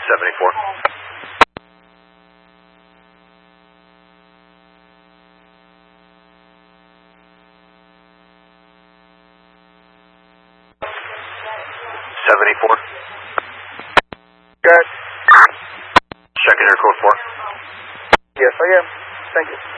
74. Good. Checking air code 4. Yes, I am. Thank you.